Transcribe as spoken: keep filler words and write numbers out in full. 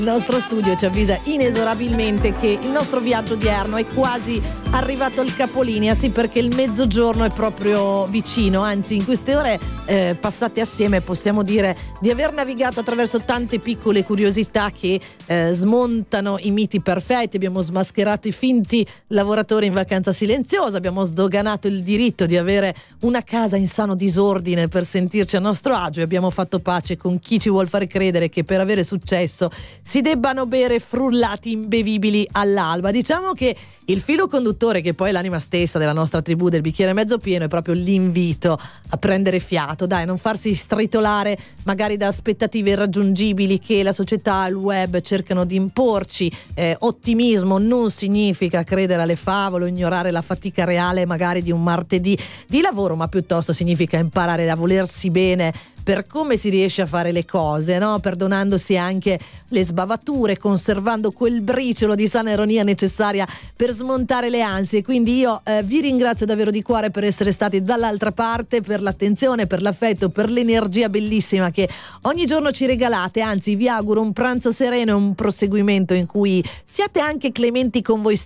Il nostro studio ci avvisa inesorabilmente che il nostro viaggio odierno è quasi arrivato al capolinea, sì, perché il mezzogiorno è proprio vicino, anzi in queste ore eh, passate assieme possiamo dire di aver navigato attraverso tante piccole curiosità che eh, smontano i miti perfetti. Abbiamo smascherato i finti lavoratori in vacanza silenziosa, abbiamo sdoganato il diritto di avere una casa in sano disordine per sentirci a nostro agio e abbiamo fatto pace con chi ci vuol fare credere che per avere successo si debbano bere frullati imbevibili all'alba. Diciamo che il filo conduttore, che poi è l'anima stessa della nostra tribù del bicchiere mezzo pieno, è proprio l'invito a prendere fiato, dai, non farsi stritolare magari da aspettative irraggiungibili che la società e il web cercano di imporci. Eh, ottimismo non significa credere alle favole o ignorare la fatica reale magari di un martedì di lavoro, ma piuttosto significa imparare a volersi bene per come si riesce a fare le cose, no? Perdonandosi anche le sbavature, conservando quel briciolo di sana ironia necessaria per smontare le ansie. Quindi io eh, vi ringrazio davvero di cuore per essere stati dall'altra parte, per l'attenzione, per l'affetto, per l'energia bellissima che ogni giorno ci regalate. Anzi, vi auguro un pranzo sereno e un proseguimento in cui siate anche clementi con voi